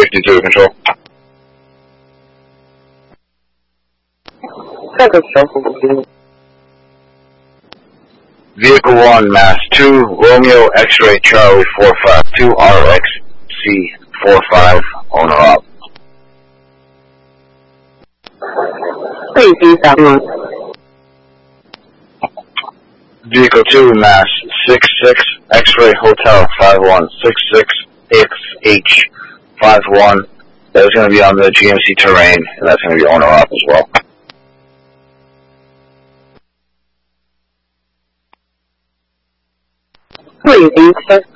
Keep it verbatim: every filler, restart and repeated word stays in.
fifty-two, control. Second circle. Vehicle one, Mass two, Romeo X-Ray Charlie four five two R X C four five, owner up. Please use that one. Vehicle two, Mass six six, X-Ray Hotel five one six six X H five one. That is going to be on the G M C Terrain, and that's going to be owner up as well. Please use, sir.